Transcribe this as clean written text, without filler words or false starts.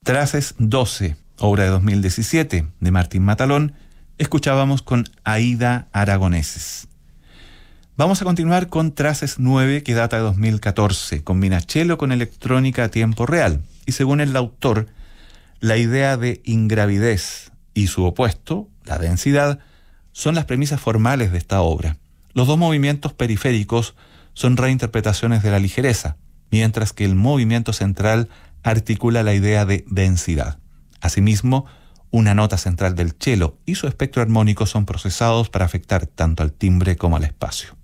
Traces 12, obra de 2017 de Martín Matalón, escuchábamos con Aída Aragoneses. Vamos a continuar con Traces 9, que data de 2014, combina cello con electrónica a tiempo real, y según el autor, la idea de ingravidez y su opuesto, la densidad, son las premisas formales de esta obra. Los dos movimientos periféricos son reinterpretaciones de la ligereza, mientras que el movimiento central articula la idea de densidad. Asimismo, una nota central del cello y su espectro armónico son procesados para afectar tanto al timbre como al espacio.